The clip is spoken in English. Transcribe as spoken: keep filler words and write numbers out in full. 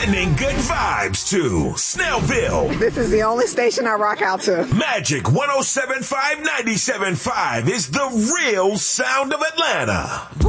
Sending good vibes to Snellville. This is the only station I rock out to. Magic one oh seven point five, ninety-seven point five is the real sound of Atlanta.